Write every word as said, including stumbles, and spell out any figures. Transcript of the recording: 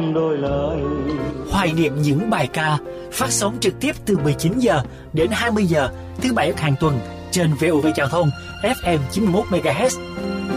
đôi lời. Hoài niệm những bài ca, phát sóng trực tiếp từ mười chín giờ đến hai mươi giờ thứ bảy hàng tuần trên vê o vê Giao thông ép em chín mươi mốt mê ga héc.